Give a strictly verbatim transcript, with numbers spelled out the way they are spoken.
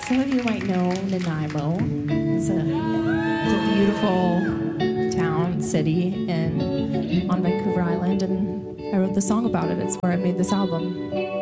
Some of you might know Nanaimo. It's a, it's a beautiful town, city in on Vancouver Island, and I wrote the song about it. It's where I made this album.